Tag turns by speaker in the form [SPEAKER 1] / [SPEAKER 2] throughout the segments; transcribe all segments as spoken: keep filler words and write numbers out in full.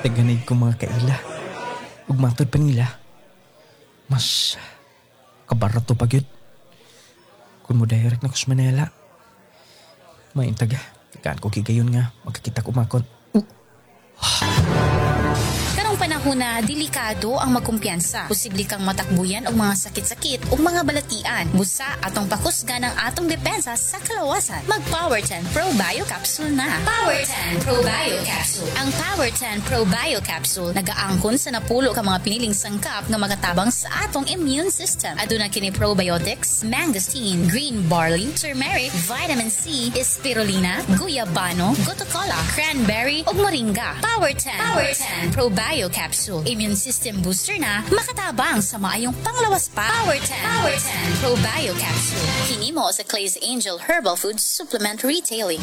[SPEAKER 1] Taganay ko mga kaila. Ug matod pa nila. Mas kabarato pa gyud. Kung mo direct na ko sa Manila. Maintaga. Tagaan ko kigayon nga. Magkakita ko makon.
[SPEAKER 2] Karong panahon na delikado ang magkumpiyansa. Posible kang matakbuyan og mga sakit-sakit ug mga balatian. Busa atong pakusga ng atong depensa sa kalawasan. Mag Power ten Pro Bio Capsule na. Power ten Pro Bio Capsule. Ang Power ten Pro Bio Capsule nagaangkon sa napulo ka mga piniling sangkap nga magatabang sa atong immune system. Aduna kini probiotics, mangosteen, green barley, turmeric, vitamin C, spirulina, guyabano, gotocola, cranberry ug moringa. Power ten. Power ten Pro Bio Capsule. Immune system booster na makatabang sa maayong panglawas pa. Power ten. Power ten Pro Bio Capsule. Hinimo sa Clay's Angel Herbal Food Supplement Retailing.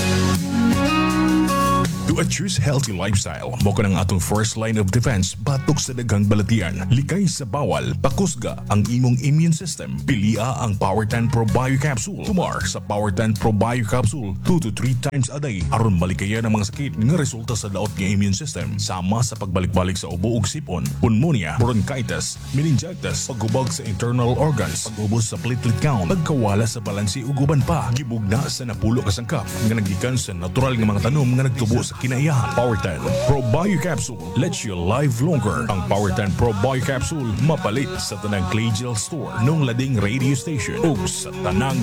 [SPEAKER 3] To a choose healthy lifestyle, mo ka ng atong first line of defense batok sa daghang balatian. Likay sa bawal, pakusga ang imong immune system. Pilia ang Power ten Pro Bio Capsule. Tumar sa Power ten Pro Bio Capsule two to three times a day aron malikayan ang mga sakit nga resulta sa daot nga immune system. Sama sa pagbalik-balik sa ubo ug sipon, pneumonia, bronchitis, meningitis, paghubog sa internal organs, pag-ubos sa platelet count, pagkawala sa balansi ug uban pa. Gibugna sa napulo ka sangkap nga nagikan sa natural nga mga tanom nga nagtubo sa kinaiyahan. Power ten Pro Bio Capsule lets you live longer. Ang Power ten Pro Bio Capsule mapalit sa tanang Clay Gel Store nung lading radio station ug sa tanang